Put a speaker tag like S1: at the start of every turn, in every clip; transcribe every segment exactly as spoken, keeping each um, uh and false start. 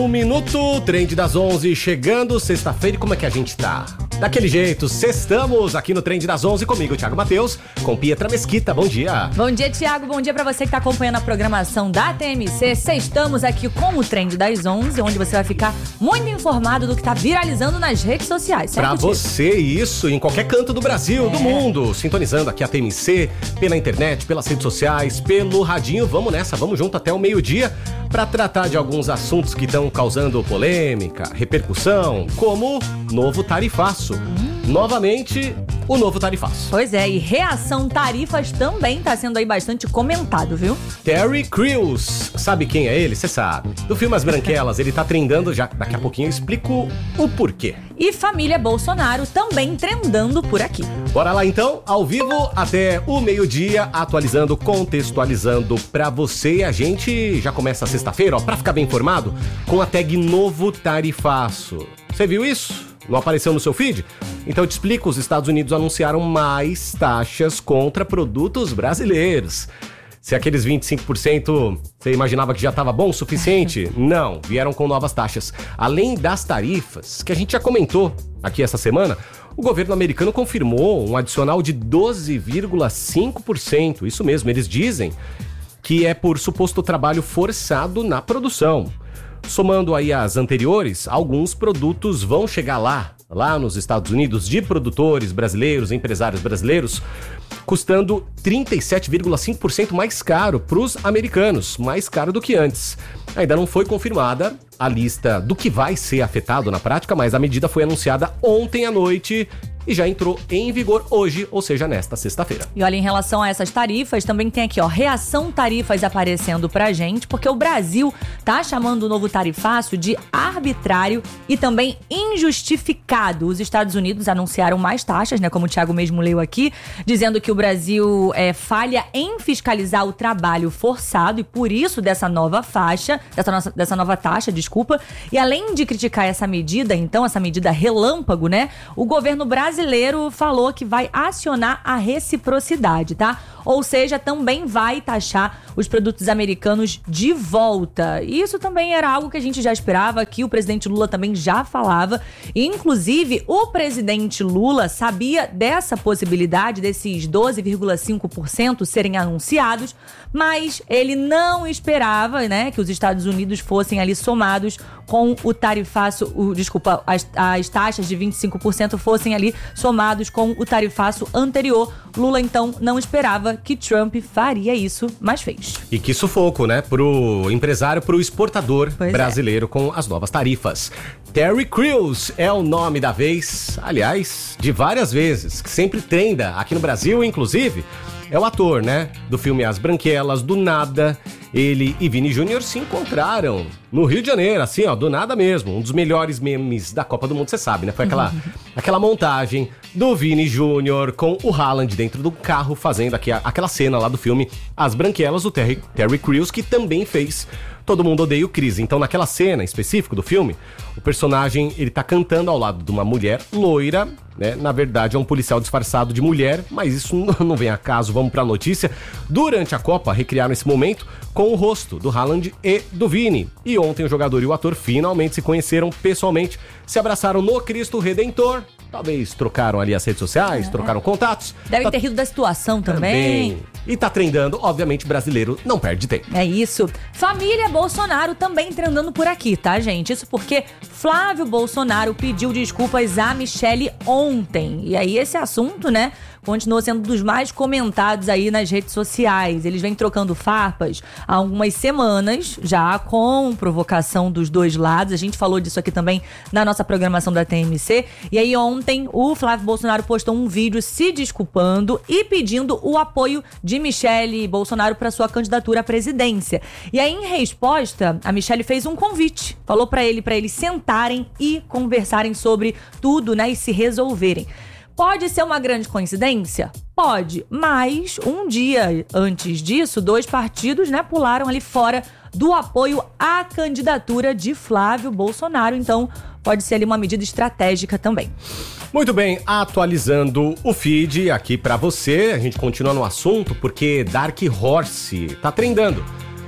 S1: Um minuto, Trend das onze, chegando, sexta-feira, e como é que a gente tá? Daquele jeito, sextamos aqui no Trend das onze, comigo, Thiago Matheus, com Pietra Mesquita, bom dia.
S2: Bom dia, Thiago, bom dia pra você que tá acompanhando a programação da T M C. Sextamos aqui com o Trend das onze, onde você vai ficar muito informado do que tá viralizando nas redes sociais, certo?
S1: Pra você, isso, em qualquer canto do Brasil, é. do mundo, sintonizando aqui a T M C, pela internet, pelas redes sociais, pelo radinho, vamos nessa, vamos junto até o meio-dia, pra tratar de alguns assuntos que estão causando polêmica, repercussão, como novo tarifaço. Hum. Novamente, o novo tarifaço.
S2: Pois é, e reação tarifas também tá sendo aí bastante comentado, viu?
S1: Terry Crews, sabe quem é ele? Você sabe. Do filme As Branquelas, ele tá trendando, já daqui a pouquinho eu explico o porquê.
S2: E família Bolsonaro também trendando por aqui.
S1: Bora lá então, ao vivo até o meio-dia, atualizando, contextualizando pra você. E a gente já começa sexta-feira, ó, pra ficar bem informado, com a tag Novo Tarifaço. Você viu isso? Não apareceu no seu feed? Então eu te explico, os Estados Unidos anunciaram mais taxas contra produtos brasileiros. Se aqueles vinte e cinco por cento você imaginava que já estava bom o suficiente? Não, vieram com novas taxas. Além das tarifas, que a gente já comentou aqui essa semana, o governo americano confirmou um adicional de doze vírgula cinco por cento. Isso mesmo, eles dizem que é por suposto trabalho forçado na produção. Somando aí as anteriores, alguns produtos vão chegar lá, lá nos Estados Unidos, de produtores brasileiros, empresários brasileiros, custando trinta e sete vírgula cinco por cento mais caro para os americanos, mais caro do que antes. Ainda não foi confirmada a lista do que vai ser afetado na prática, mas a medida foi anunciada ontem à noite e já entrou em vigor hoje, ou seja, nesta sexta-feira.
S2: E olha, em relação a essas tarifas, também tem aqui, ó, reação tarifas aparecendo pra gente, porque o Brasil tá chamando o novo tarifaço de arbitrário e também injustificado. Os Estados Unidos anunciaram mais taxas, né, como o Thiago mesmo leu aqui, dizendo que o Brasil é, falha em fiscalizar o trabalho forçado e por isso dessa nova faixa, dessa, nossa, dessa nova taxa, desculpa. E além de criticar essa medida, então, essa medida relâmpago, né, o governo brasileiro brasileiro falou que vai acionar a reciprocidade, tá? Ou seja, também vai taxar os produtos americanos de volta. Isso também era algo que a gente já esperava, que o presidente Lula também já falava. E, inclusive, o presidente Lula sabia dessa possibilidade, desses doze vírgula cinco por cento serem anunciados, mas ele não esperava, né, que os Estados Unidos fossem ali somados com o tarifaço, o, desculpa, as, as taxas de vinte e cinco por cento fossem ali somados com o tarifaço anterior. Lula, então, não esperava que Trump faria isso, mas fez.
S1: E que sufoco, né? Pro empresário, pro exportador pois brasileiro é. Com as novas tarifas. Terry Crews é o nome da vez, aliás, de várias vezes, que sempre trenda aqui no Brasil, inclusive. É o ator, né? Do filme As Branquelas, do nada, ele e Vini Júnior se encontraram no Rio de Janeiro, assim, ó, do nada mesmo. Um dos melhores memes da Copa do Mundo, você sabe, né? Foi aquela, aquela montagem do Vini Júnior com o Haaland dentro do carro, fazendo aqui a, aquela cena lá do filme As Branquelas, do Terry, Terry Crews, que também fez Todo Mundo Odeia o Chris. Então, naquela cena específica do filme, o personagem, ele tá cantando ao lado de uma mulher loira, né? Na verdade, é um policial disfarçado de mulher, mas isso não vem a caso, vamos pra notícia. Durante a Copa, recriaram esse momento com o rosto do Haaland e do Vini. E ontem o jogador e o ator finalmente se conheceram pessoalmente, se abraçaram no Cristo Redentor. Talvez trocaram ali as redes sociais, é. trocaram contatos.
S2: Devem
S1: tá...
S2: ter rido da situação também.
S1: também. E tá trendando, obviamente, brasileiro não perde tempo.
S2: É isso. Família Bolsonaro também trendando por aqui, tá, gente? Isso porque Flávio Bolsonaro pediu desculpas a Michelle ontem. E aí esse assunto, né, continua sendo dos mais comentados aí nas redes sociais. Eles vêm trocando farpas há algumas semanas, já com provocação dos dois lados. A gente falou disso aqui também na nossa programação da T M C. E aí ontem o Flávio Bolsonaro postou um vídeo se desculpando e pedindo o apoio de Michelle Bolsonaro para sua candidatura à presidência. E aí, em resposta, a Michelle fez um convite. Falou para ele, para eles sentarem e conversarem sobre tudo, né, e se resolverem. Pode ser uma grande coincidência? Pode, mas um dia antes disso, dois partidos, né, pularam ali fora do apoio à candidatura de Flávio Bolsonaro. Então, pode ser ali uma medida estratégica também.
S1: Muito bem, atualizando o feed aqui pra você, a gente continua no assunto porque Dark Horse tá trendando.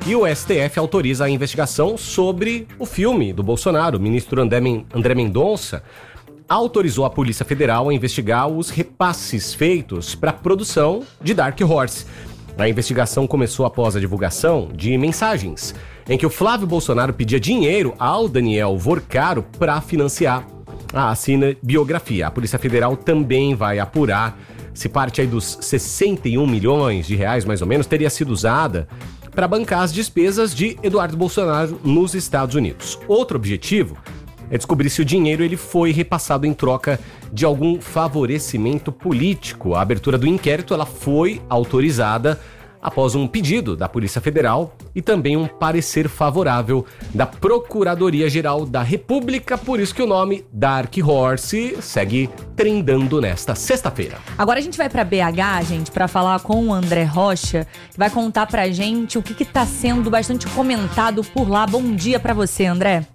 S1: E o S T F autoriza a investigação sobre o filme do Bolsonaro. O ministro André, Men- André Mendonça autorizou a Polícia Federal a investigar os repasses feitos para a produção de Dark Horse. A investigação começou após a divulgação de mensagens em que o Flávio Bolsonaro pedia dinheiro ao Daniel Vorcaro para financiar a cinebiografia. A Polícia Federal também vai apurar se parte aí dos sessenta e um milhões de reais, mais ou menos, teria sido usada para bancar as despesas de Eduardo Bolsonaro nos Estados Unidos. Outro objetivo é descobrir se o dinheiro ele foi repassado em troca de algum favorecimento político. A abertura do inquérito ela foi autorizada após um pedido da Polícia Federal e também um parecer favorável da Procuradoria-Geral da República, por isso que o nome Dark Horse segue trendando nesta sexta-feira.
S2: Agora a gente vai pra B H, gente, pra falar com o André Rocha, que vai contar pra gente o que que tá sendo bastante comentado por lá. Bom dia pra você, André.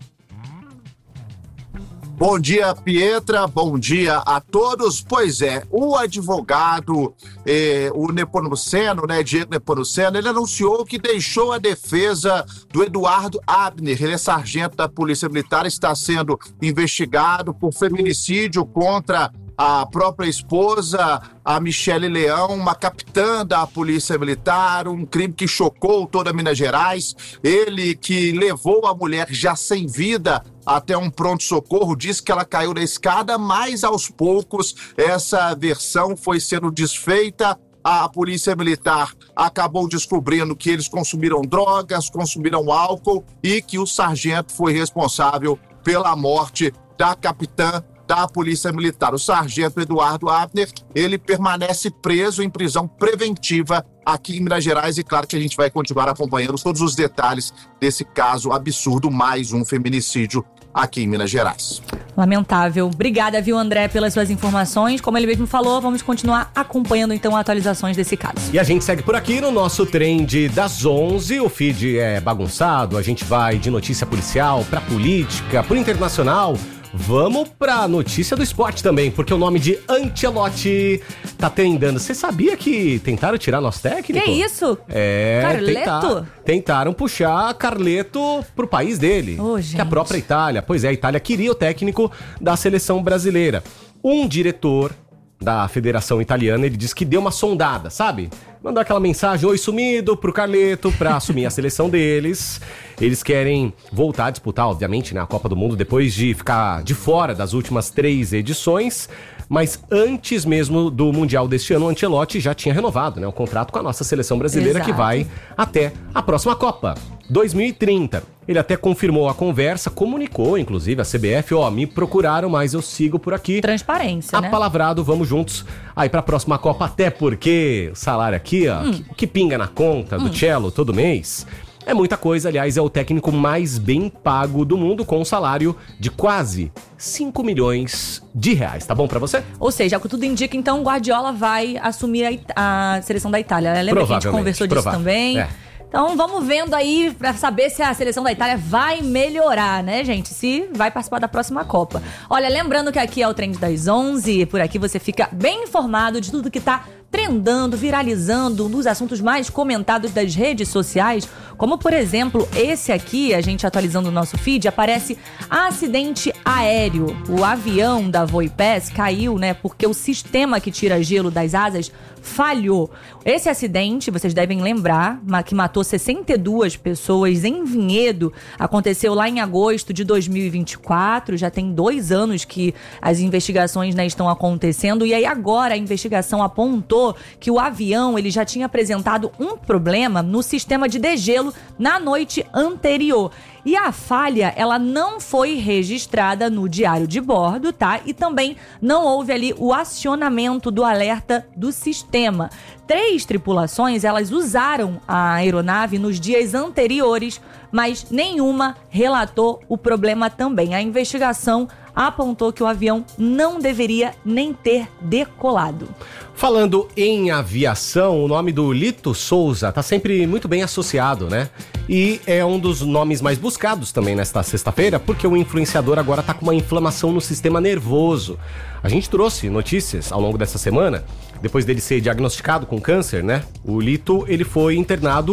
S3: Bom dia, Pietra. Bom dia a todos. Pois é, o advogado, eh, o Nepomuceno, né, Diego Nepomuceno, ele anunciou que deixou a defesa do Eduardo Abner. Ele é sargento da Polícia Militar, está sendo investigado por feminicídio contra a própria esposa, a Michele Leão, uma capitã da Polícia Militar, um crime que chocou toda Minas Gerais. Ele que levou a mulher já sem vida até um pronto-socorro, disse que ela caiu da escada, mas aos poucos essa versão foi sendo desfeita. A Polícia Militar acabou descobrindo que eles consumiram drogas, consumiram álcool e que o sargento foi responsável pela morte da capitã da Polícia Militar. O sargento Eduardo Abner, ele permanece preso em prisão preventiva aqui em Minas Gerais e claro que a gente vai continuar acompanhando todos os detalhes desse caso absurdo, mais um feminicídio aqui em Minas Gerais.
S2: Lamentável. Obrigada, viu, André, pelas suas informações. Como ele mesmo falou, vamos continuar acompanhando, então, atualizações desse caso.
S1: E a gente segue por aqui no nosso trend das onze. O feed é bagunçado, a gente vai de notícia policial pra política, pro internacional. Vamos pra notícia do esporte também, porque o nome de Ancelotti tá trendando. Você sabia que tentaram tirar nosso técnico?
S2: Que isso?
S1: É,
S2: Carleto?
S1: tentar, tentaram puxar Carleto pro país dele,
S2: Ô,
S1: que é a
S2: gente.
S1: própria Itália. Pois é, a Itália queria o técnico da seleção brasileira. Um diretor da Federação Italiana, ele disse que deu uma sondada, sabe? Mandou aquela mensagem, oi sumido, pro Carleto, pra assumir a seleção deles. Eles querem voltar a disputar, obviamente, né, a Copa do Mundo, depois de ficar de fora das últimas três edições. Mas antes mesmo do Mundial deste ano, o Ancelotti já tinha renovado, né, o contrato com a nossa seleção brasileira,
S2: Exato.
S1: que vai até a próxima Copa, dois mil e trinta. Ele até confirmou a conversa, comunicou, inclusive, a C B F, ó, me procuraram, mas eu sigo por aqui.
S2: Transparência, né?
S1: Apalavrado, vamos juntos aí pra próxima Copa, até porque o salário aqui, ó,
S2: Hum.
S1: que, que pinga na conta do
S2: Hum.
S1: cello todo mês, é muita coisa. Aliás, é o técnico mais bem pago do mundo, com um salário de quase cinco milhões de reais. Tá bom pra você?
S2: Ou seja, o que tudo indica, então, o Guardiola vai assumir a, It- a seleção da Itália. Lembra que a gente
S1: Provavelmente,
S2: conversou disso
S1: provável.
S2: também?
S1: É.
S2: Então vamos vendo aí pra saber se a seleção da Itália vai melhorar, né, gente? Se vai participar da próxima Copa. Olha, lembrando que aqui é o Trend das onze, por aqui você fica bem informado de tudo que tá trendando, viralizando, nos assuntos mais comentados das redes sociais, como por exemplo, esse aqui, a gente atualizando o nosso feed, aparece acidente aéreo. O avião da Voipass caiu, né, porque o sistema que tira gelo das asas falhou. Esse acidente, vocês devem lembrar, ma- que matou sessenta e duas pessoas em Vinhedo, aconteceu lá em agosto de dois mil e vinte e quatro, já tem dois anos que as investigações, né, estão acontecendo, e aí agora a investigação apontou que o avião ele já tinha apresentado um problema no sistema de degelo na noite anterior. E a falha, ela não foi registrada no diário de bordo, tá? E também não houve ali o acionamento do alerta do sistema. Três tripulações, elas usaram a aeronave nos dias anteriores, mas nenhuma relatou o problema também. A investigação apontou que o avião não deveria nem ter decolado.
S1: Falando em aviação, o nome do Lito Souza tá sempre muito bem associado, né? E é um dos nomes mais buscados também nesta sexta-feira, porque o influenciador agora tá com uma inflamação no sistema nervoso. A gente trouxe notícias ao longo dessa semana, depois dele ser diagnosticado com câncer, né? O Lito, ele foi internado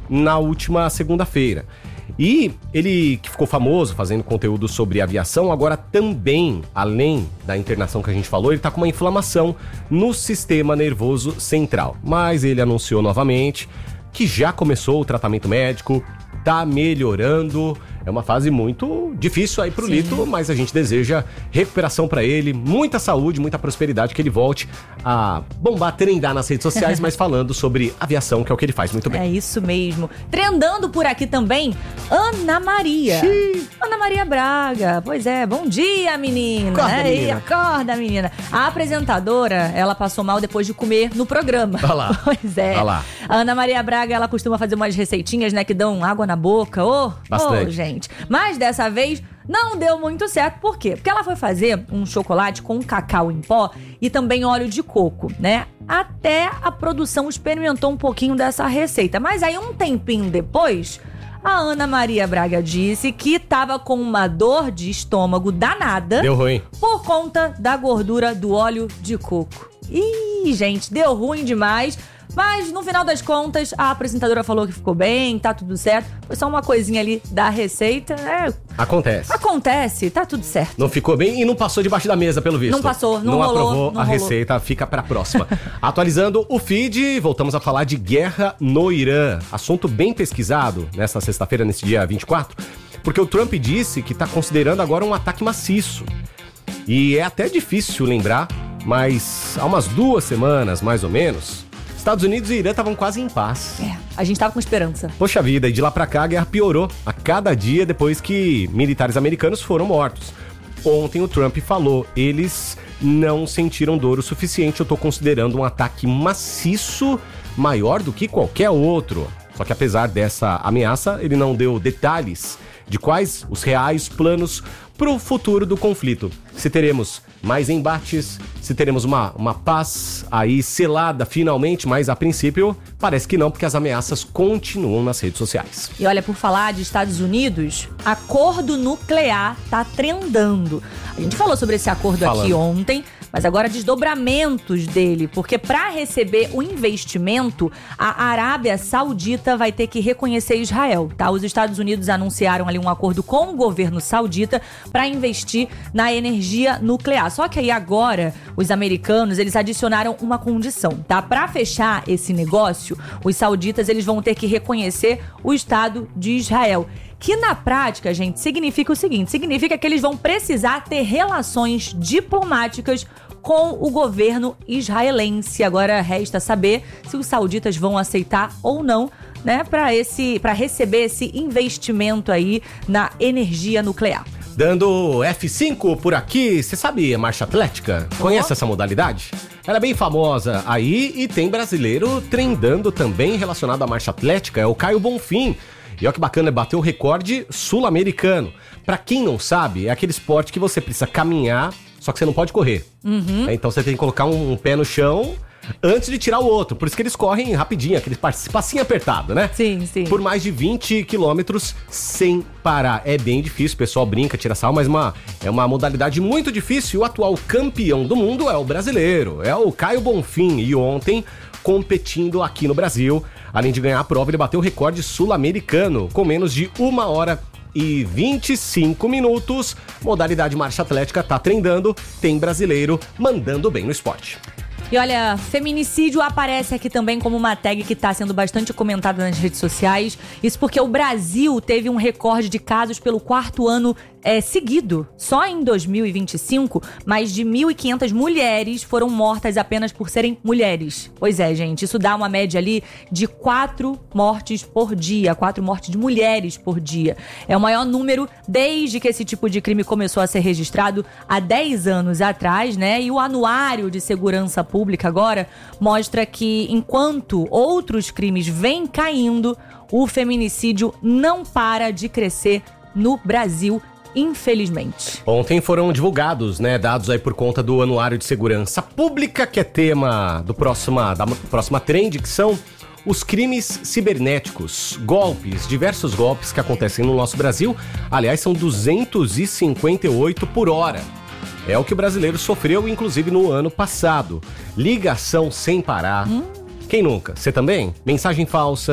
S1: na última segunda-feira. E ele, que ficou famoso fazendo conteúdo sobre aviação, agora também, além da internação que a gente falou, ele tá com uma inflamação no sistema nervoso central. Mas ele anunciou novamente que já começou o tratamento médico, tá melhorando. É uma fase muito difícil aí pro Sim. Lito, mas a gente deseja recuperação pra ele, muita saúde, muita prosperidade, que ele volte a bombar, trendar nas redes sociais, mas falando sobre aviação, que é o que ele faz muito bem.
S2: É isso mesmo. Trendando por aqui também, Ana Maria. Xiii. Ana Maria Braga. Pois é, bom dia, menina.
S1: Acorda,
S2: Ei,
S1: menina.
S2: Acorda, menina. A apresentadora, ela passou mal depois de comer no programa.
S1: Olha lá.
S2: Pois é.
S1: Olha lá.
S2: A Ana Maria Braga, ela costuma fazer umas receitinhas, né, que dão água na boca. Ô, oh,
S1: Bastante.
S2: Oh, gente. Mas dessa vez não deu muito certo. Por quê? Porque ela foi fazer um chocolate com cacau em pó e também óleo de coco, né? Até a produção experimentou um pouquinho dessa receita. Mas aí um tempinho depois, a Ana Maria Braga disse que tava com uma dor de estômago danada.
S1: Deu ruim.
S2: Por conta da gordura do óleo de coco. Ih, gente, deu ruim demais. Mas, no final das contas, a apresentadora falou que ficou bem, tá tudo certo. Foi só uma coisinha ali da receita, né?
S1: Acontece.
S2: Acontece, tá tudo certo.
S1: Não ficou bem e não passou debaixo da mesa, pelo visto.
S2: Não passou, não
S1: Não
S2: rolou,
S1: aprovou
S2: não
S1: a
S2: rolou.
S1: receita, fica pra próxima. Atualizando o feed, voltamos a falar de guerra no Irã. Assunto bem pesquisado nessa sexta-feira, nesse dia vinte e quatro, porque o Trump disse que tá considerando agora um ataque maciço. E é até difícil lembrar, mas há umas duas semanas, mais ou menos, Estados Unidos e Irã estavam quase em paz.
S2: É, a gente tava com esperança.
S1: Poxa vida, e de lá pra cá a guerra piorou a cada dia depois que militares americanos foram mortos. Ontem o Trump falou, eles não sentiram dor o suficiente, eu tô considerando um ataque maciço maior do que qualquer outro. Só que apesar dessa ameaça, ele não deu detalhes de quais os reais planos pro futuro do conflito. Se teremos mais embates, se teremos uma, uma paz aí selada finalmente, mas a princípio parece que não, porque as ameaças continuam nas redes sociais.
S2: E olha, por falar de Estados Unidos, acordo nuclear tá trendando. A gente falou sobre esse acordo
S1: Falando.
S2: aqui ontem, mas agora desdobramentos dele, porque para receber o investimento, a Arábia Saudita vai ter que reconhecer Israel, tá? Os Estados Unidos anunciaram ali um acordo com o governo saudita para investir na energia nuclear. Só que aí agora, os americanos, eles adicionaram uma condição, tá? Para fechar esse negócio, os sauditas, eles vão ter que reconhecer o Estado de Israel. Que na prática, gente, significa o seguinte, significa que eles vão precisar ter relações diplomáticas com o governo israelense. Agora resta saber se os sauditas vão aceitar ou não, né, para esse, para receber esse investimento aí na energia nuclear.
S1: Dando F cinco por aqui, você sabe a marcha atlética? Conhece essa modalidade? Ela é bem famosa aí e tem brasileiro trendando também relacionado à marcha atlética, é o Caio Bonfim. E olha que bacana, bateu o recorde sul-americano. Pra quem não sabe, é aquele esporte que você precisa caminhar, só que você não pode correr.
S2: Uhum.
S1: Então você tem que colocar um, um pé no chão antes de tirar o outro. Por isso que eles correm rapidinho, aquele passinho apertado, né?
S2: Sim, sim.
S1: Por mais de vinte quilômetros sem parar. É bem difícil, o pessoal brinca, tira sal, mas uma, é uma modalidade muito difícil. O atual campeão do mundo é o brasileiro, é o Caio Bonfim. E ontem, competindo aqui no Brasil, além de ganhar a prova, ele bateu o recorde sul-americano com menos de uma hora e vinte e cinco minutos. Modalidade marcha atlética tá trendando, tem brasileiro mandando bem no esporte.
S2: E olha, feminicídio aparece aqui também como uma tag que está sendo bastante comentada nas redes sociais. Isso porque o Brasil teve um recorde de casos pelo quarto ano é, seguido. Só em dois mil e vinte e cinco, mais de mil e quinhentas mulheres foram mortas apenas por serem mulheres. Pois é, gente, isso dá uma média ali de quatro mortes por dia. Quatro mortes de mulheres por dia. É o maior número desde que esse tipo de crime começou a ser registrado há dez anos atrás, né? E o Anuário de Segurança Pública Pública agora mostra que enquanto outros crimes vêm caindo, o feminicídio não para de crescer no Brasil, infelizmente.
S1: Ontem foram divulgados, né, dados aí por conta do Anuário de Segurança Pública, que é tema do próxima, da próxima trend, que são os crimes cibernéticos, golpes, diversos golpes que acontecem no nosso Brasil. Aliás, são duzentos e cinquenta e oito por hora. É o que o brasileiro sofreu, inclusive, no ano passado. Ligação sem parar. Hum. Quem nunca? Você também? Mensagem falsa,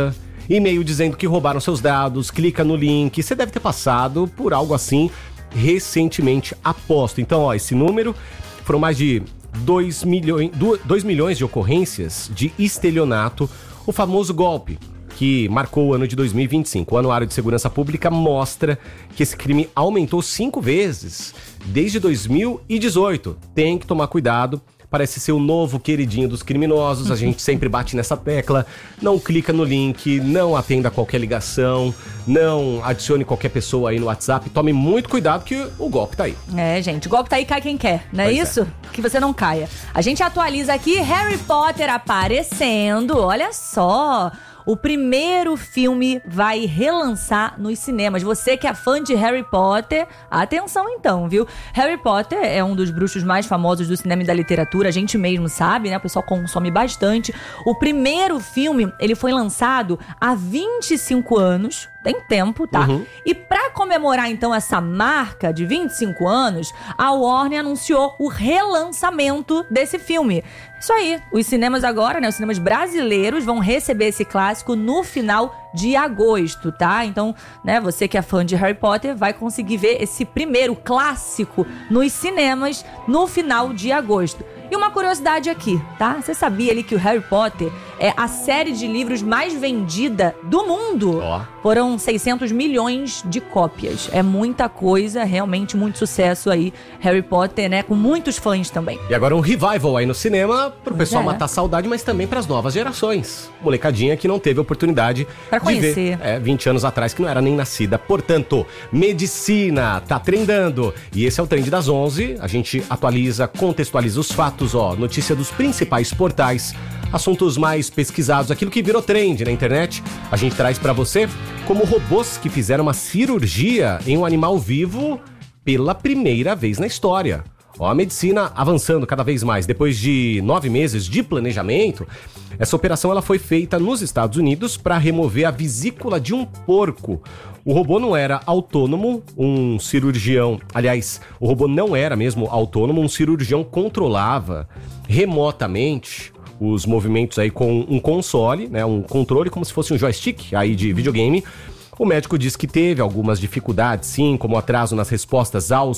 S1: e-mail dizendo que roubaram seus dados, clica no link. Você deve ter passado por algo assim recentemente, aposto. Então, ó, esse número foram mais de dois milhões, dois milhões de ocorrências de estelionato, o famoso golpe, que marcou o ano de dois mil e vinte e cinco. O Anuário de Segurança Pública mostra que esse crime aumentou cinco vezes desde dois mil e dezoito. Tem que tomar cuidado. Parece ser o novo queridinho dos criminosos, a gente sempre bate nessa tecla. Não clica no link, não atenda qualquer ligação, não adicione qualquer pessoa aí no WhatsApp. Tome muito cuidado que o golpe tá aí.
S2: É, gente, o golpe tá aí, cai quem quer, não é
S1: Pois
S2: isso?
S1: é.
S2: Que você não caia. A gente atualiza aqui, Harry Potter aparecendo, olha só. O primeiro filme vai relançar nos cinemas. Você que é fã de Harry Potter, atenção então, viu? Harry Potter é um dos bruxos mais famosos do cinema e da literatura, a gente mesmo sabe, né? O pessoal consome bastante. O primeiro filme, ele foi lançado há vinte e cinco anos, tem tempo, tá?
S1: Uhum.
S2: E pra comemorar então essa marca de vinte e cinco anos, a Warner anunciou o relançamento desse filme. Isso aí, os cinemas agora, né, os cinemas brasileiros vão receber esse clássico no final de agosto, tá? Então, né, você que é fã de Harry Potter vai conseguir ver esse primeiro clássico nos cinemas no final de agosto. E uma curiosidade aqui, tá? Você sabia ali que o Harry Potter é a série de livros mais vendida do mundo?
S1: Ó.
S2: Foram seiscentos milhões de cópias. É muita coisa, realmente muito sucesso aí. Harry Potter, né? Com muitos fãs também.
S1: E agora um revival aí no cinema pro pessoal
S2: É.
S1: matar a saudade, mas também pras novas gerações. Molecadinha que não teve oportunidade
S2: Pra
S1: de
S2: conhecer.
S1: ver é, vinte anos atrás, que não era nem nascida. Portanto, medicina tá trendando. E esse é o Trend das onze. A gente atualiza, contextualiza os fatos, ó. Notícia dos principais portais. Assuntos mais pesquisados, aquilo que virou trend na internet, a gente traz pra você como robôs que fizeram uma cirurgia em um animal vivo pela primeira vez na história. Ó, a medicina avançando cada vez mais. Depois de nove meses de planejamento, essa operação ela foi feita nos Estados Unidos para remover a vesícula de um porco. O robô não era autônomo, um cirurgião... Aliás, o robô não era mesmo autônomo, um cirurgião controlava remotamente os movimentos aí com um console, né, um controle como se fosse um joystick aí de videogame. O médico disse que teve algumas dificuldades, sim, como atraso nas respostas aos